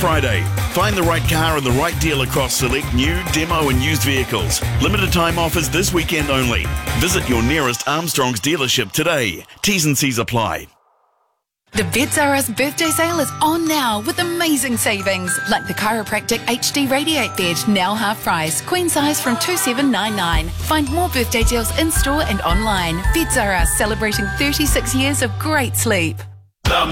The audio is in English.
Friday. Find the right car and the right deal across select new, demo and used vehicles. Limited time offers this weekend only. Visit your nearest Armstrong's dealership today. T's and C's apply. The Beds R Us birthday sale is on now with amazing savings, like the Chiropractic HD Radiate bed, now half price, queen size from $2,799. Find more birthday deals in store and online. Beds R Us, celebrating 36 years of great sleep.